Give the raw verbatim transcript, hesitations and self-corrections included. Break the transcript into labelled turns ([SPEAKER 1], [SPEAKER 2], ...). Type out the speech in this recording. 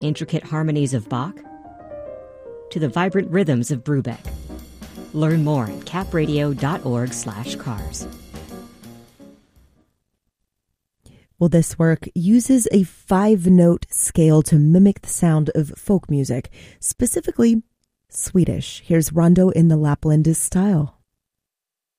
[SPEAKER 1] intricate harmonies of Bach to the vibrant rhythms of Brubeck. Learn more at capradio.org slash cars.
[SPEAKER 2] Well, this work uses a five-note scale to mimic the sound of folk music, specifically Swedish. Here's Rondo in the Laplandist style.